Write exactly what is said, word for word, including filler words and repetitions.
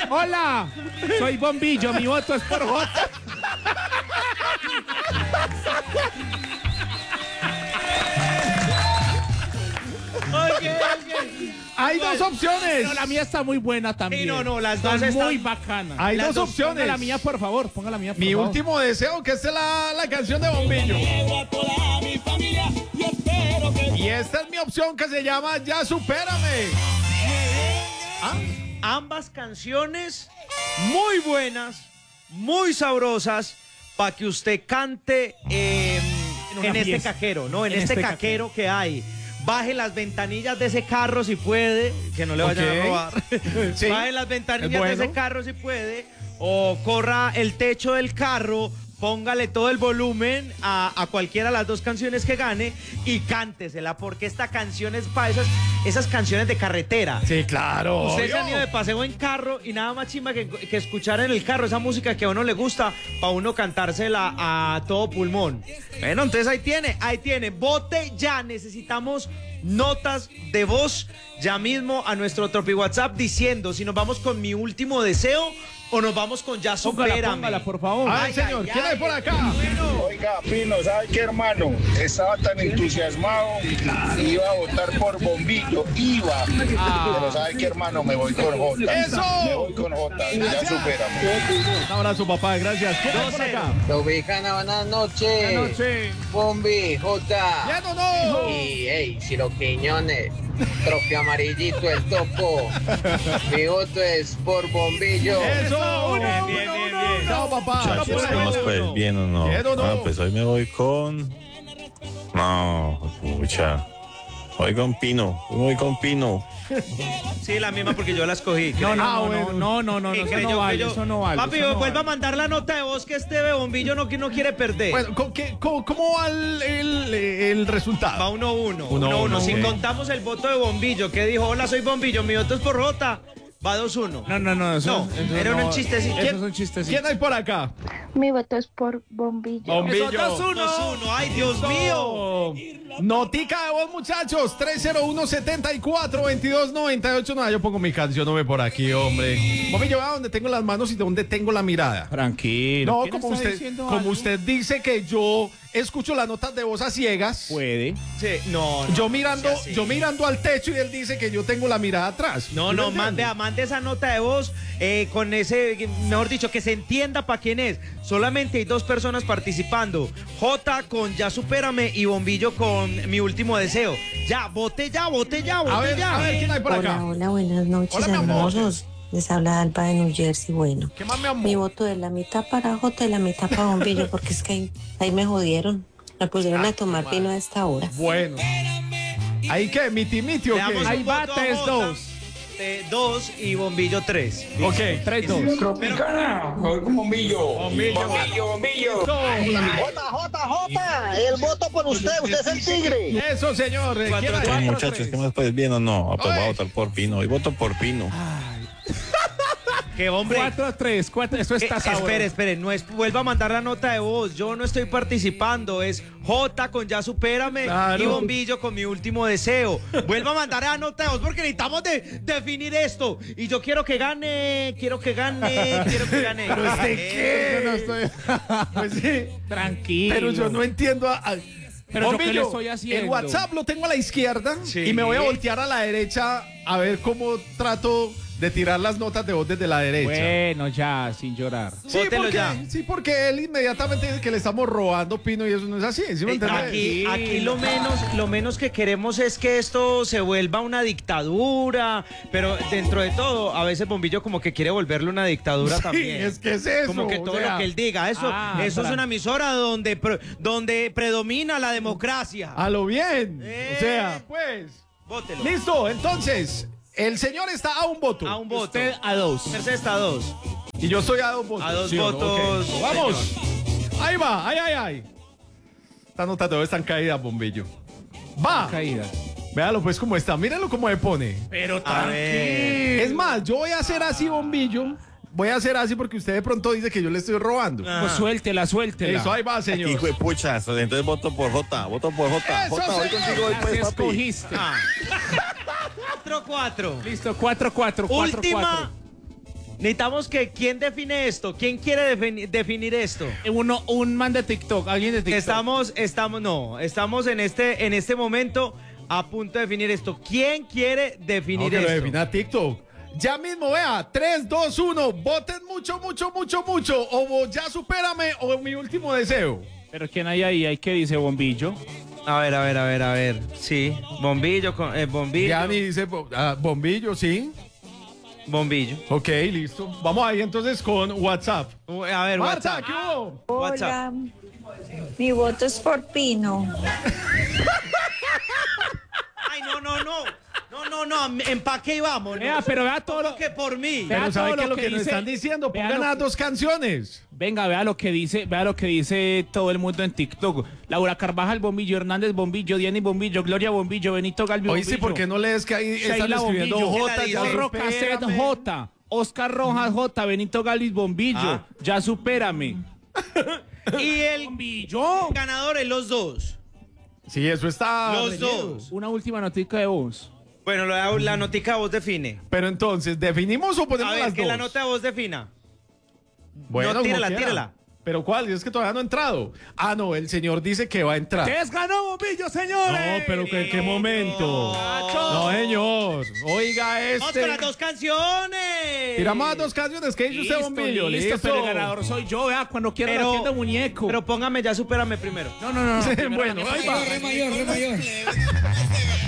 Hola, soy Bombillo, mi voto es por Jota. Okay, okay. Hay dos opciones. Pero la mía está muy buena también. Sí, no, no, las dos están están muy bacanas. Hay Las dos dos- opciones. Ponga la mía, por favor, ponga la mía, por Mi favor. último deseo, que esta es la, la canción de Bombillo. Y esta es mi opción, que se llama Ya Supérame. ¿Ah? Ambas canciones muy buenas, muy sabrosas, para que usted cante eh, En una en este fiesta. cajero, ¿no? En, En este, este cajero que hay. Baje las ventanillas de ese carro si puede, que no le vayan Ok. a robar. Sí. Baje las ventanillas Es bueno. de ese carro si puede, o corra el techo del carro, póngale todo el volumen a, a cualquiera de las dos canciones que gane y cántesela, porque esta canción es para esas, esas canciones de carretera. Sí, claro. Ustedes se han obvio. ido de paseo en carro y nada más chimba que, que escuchar en el carro esa música que a uno le gusta para uno cantársela a todo pulmón. Bueno, entonces ahí tiene, ahí tiene. Vote ya, necesitamos notas de voz ya mismo a nuestro Tropi WhatsApp diciendo si nos vamos con mi último deseo o nos vamos con Ya Póngala, Supérame. póngala, por favor. A ver, Ay, señor, ay, ¿quién ay, hay por acá? bueno. Oiga, Pino, ¿sabe qué, hermano? Estaba tan entusiasmado, iba a votar por Bombillo, iba. Pero ¿sabe qué, hermano? Me voy con Jota. ¡Eso! Me voy con Jota, ya Gracias. supérame. Un abrazo, papá, gracias. ¿Quién hay por acá? Tropicana, buenas noches. Buenas noches. Bombi, Jota. ¿Bien o no? Y, hey, Ciro Quiñones, trofeo amarillito, el topo. Mi voto es por Bombillo. ¡Eso! Bien, bien, bien, bien. Chao, papá. Muchachos, Bueno, ¿qué más pues? ¿Bien o no? ¿Bien o no? Ah, pues hoy me voy con... No, pucha. Voy con Pino, hoy me voy con Pino. Sí, la misma porque yo la escogí. No, no, Ah, no, bueno. no, no, no, no, Y eso creyó no que vale, yo- eso no vale. Papi, eso no vuelva a vale. mandar la nota de voz que este Bombillo no, no quiere perder. Bueno, ¿cómo, qué- cómo- cómo va el, el- el resultado? Va uno uno. Uno, Uno, uno. uno, Si ok. contamos el voto de Bombillo, que dijo, hola, soy Bombillo, mi voto es por Jota, va dos uno. No, no, no, eso, No, eso era no, un chistecito. Eso es un chistecito. ¿Quién hay por acá? Mi voto es por Bombillo. Bombillo. dos uno. Ay, Dios mío. Notica de voz, muchachos. tres cero uno, siete cuatro, dos dos nueve ocho. No, yo pongo mi canción, no ve por aquí, hombre. Bombillo, vea dónde tengo las manos y dónde tengo la mirada. Tranquilo. No, ¿quién como está usted, diciendo como algo? usted dice que yo escucho las notas de voz a ciegas. Puede. Sí, no, no, Yo mirando, no sea así. yo mirando al techo y él dice que yo tengo la mirada atrás. No, ¿Sí me no, entiende? mande, mande esa nota de voz eh, con ese, mejor dicho, que se entienda para quién es. Solamente hay dos personas participando. Jota con Ya Supérame y Bombillo con Mi Último Deseo. Ya, vote ya, vote ya, vote A ver, ya. a ver, ¿quién hay por acá? Hola, hola, buenas noches, Hola, mi amor. hermosos. Les habla Alba de New Jersey. Bueno, ¿Qué más, mi amor? mi voto es la mitad para Jota y la mitad para Bombillo, porque es que ahí, ahí me jodieron. Me pusieron a tomar vino a esta hora. Bueno. ¿Ahí qué? ¿Miti miti o Le damos qué? un Ahí va, voto a tres, Jota, dos. eh, dos y Bombillo tres. Ok. tres dos. Tropicana, voy con Bombillo. Bombillo. Bombillo, Bombillo. Jota, Jota, Jota, el voto por usted, usted es el tigre. Eso, señor. ¿Quién Cuatro, hay? cuatro. Hey, muchachos, ¿qué más pues? ¿Bien o no? Ah, pues Oye. voy a votar por Pino, hoy voto por Pino. Que hombre. cuatro tres, cuatro, eso Eh, está sabroso. espere, espere, no es, vuelva a mandar la nota de voz. Yo no estoy participando. Es Jota con Ya Supérame Claro. y Bombillo con Mi Último Deseo. Vuelva a mandar la nota de voz porque necesitamos de, definir esto. Y yo quiero que gane, quiero que gane, quiero que gane. ¿Pero usted Eh, qué? Yo no estoy... Pues sí. Tranquilo. Pero yo no entiendo a... a- Pero yo qué le Bombillo, estoy haciendo. el WhatsApp lo tengo a la izquierda Sí. y me voy a voltear a la derecha a ver cómo trato de tirar las notas de voz desde la derecha. Bueno, ya, sin llorar. Sí Bótelo porque, ya. sí, porque él inmediatamente dice que le estamos robando Pino y eso no es así. ¿Sí me Eh, entiende? Aquí, aquí lo menos, lo menos que queremos es que esto se vuelva una dictadura, pero dentro de todo, a veces Bombillo como que quiere volverlo una dictadura Sí, también. es que es eso. Como que o todo sea, lo que él diga, eso, Ah, eso es para- una emisora donde, pre- donde predomina la democracia. A lo bien. Eh. O sea, pues. Vótelo. Listo, entonces, el señor está a un voto. A un voto. Usted a dos. Mercedes está a dos. Y yo estoy a dos votos. A dos ¿sí o no? votos, Ok. Vamos. Ahí va, ay, ay, ay. Estas notas de hoy están caídas, Bombillo. Va. Caída. Véalo pues cómo está. Mírenlo cómo se pone. Pero A ver. Es más, yo voy a hacer así, Bombillo. Voy a hacer así porque usted de pronto dice que yo le estoy robando. Ah. Pues suéltela, suéltela. Eso, ahí va, señor. Hijo de pucha, entonces voto por Jota, voto por Jota. Eso, Jota, voy señor. contigo hoy Las pues, papi. escogiste. Ah. cuatro cuatro. Listo, cuatro cuatro, cuatro Última. cuatro. Necesitamos que, ¿quién define esto? ¿Quién quiere defini- definir esto? Uno, un man de TikTok, alguien de TikTok. Estamos, estamos, no, estamos en este, en este momento a punto de definir esto. ¿Quién quiere definir No, que lo esto? defina TikTok. Ya mismo, vea, tres, dos, uno, voten mucho, mucho, mucho, mucho, o vo- ya supérame, o mi último deseo. Pero ¿quién hay ahí? ¿Hay que dice Bombillo? A ver, a ver, a ver, a ver. Sí, bombillo, con- eh, bombillo. Ya ni dice bo- ah, bombillo, sí. Bombillo. Ok, listo. Vamos ahí entonces con WhatsApp. Uh, A ver, Marta, WhatsApp. ¿qué hubo? WhatsApp. Mi voto es por Pino. Ay, no, no, no. No, no, no, empaque y vamos. Vea, no. pero vea todo lo que por mí. Vea Pero ¿sabe todo qué es lo lo que, que nos dice- están diciendo? vea Pongan lo las que- dos canciones. Venga, vea lo que dice, vea lo que dice todo el mundo en TikTok. Laura Carvajal, Bombillo, Hernández, Bombillo, Diana Bombillo, Gloria Bombillo, Benito Galvi, Oye, Bombillo. sí, ¿por qué no lees que ahí están Sheila escribiendo Bombillo, J? Ya Zorro Cassette supérame. J, Oscar Rojas J, Benito Galvis Bombillo, Ah. ya supérame. Y el Bombillo. ganador es los dos. Sí, eso está. Los reñido. dos. Una última notica de voz. Bueno, la, la notica vos define. Pero entonces, ¿definimos o ponemos A ver, las que dos? la nota de vos defina. Bueno, No, tírala, como quiera. tírala. ¿Pero cuál? Es que todavía no ha entrado. Ah, no, el señor dice que va a entrar. ¡Les ganó Bombillo, señores! No, pero ¿en qué momento? No, señor. Oiga ¡Vamos este. con las dos canciones! Tiramos las dos canciones. ¿Qué dice usted, Listo, Bombillo? listo, pero el ganador soy yo, vea, cuando quiera Pero- la tienda muñeco. Pero póngame ya, supérame primero. no, no, no. no, primero Bueno, la ahí tienda va. muñeco. Re mayor, re mayor.